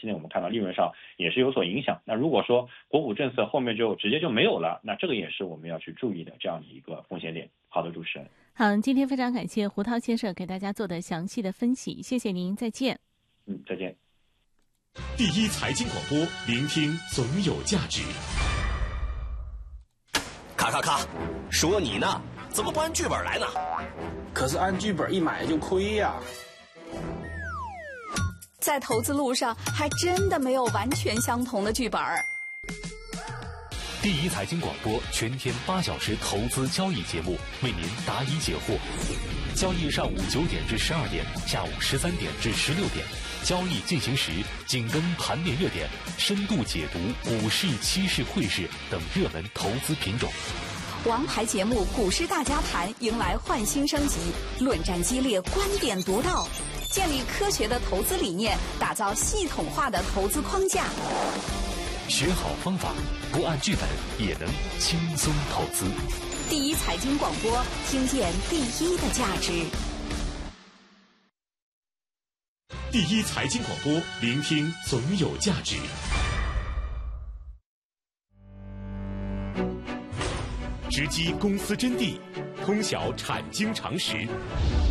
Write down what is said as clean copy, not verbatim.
期内我们看到利润上也是有所影响。那如果说国股政策后面就直接就没有了，那这个也是我们要去注意的这样的一个风险点。好的，主持人。 好，今天非常感谢胡涛先生给大家做的详细的分析，谢谢您，再见。 再见。 第一财经广播，聆听总有价值。 咔，说你呢，怎么不按剧本来呢？ 可是按剧本一买就亏呀。 在投资路上，还真的没有完全相同的剧本。 第一财经广播全天8小时投资交易节目，为您答疑解惑。交易上午9点至12点，下午13点至16点。交易进行时，紧跟盘面热点，深度解读股市、期市、汇市等热门投资品种。 王牌节目《股市大家谈》迎来焕新升级，论战激烈，观点独到，建立科学的投资理念，打造系统化的投资框架。 学好方法，不按剧本也能轻松投资。 第一财经广播，听见第一的价值。 第一财经广播，聆听总有价值。直击公司真谛，通晓产经常识。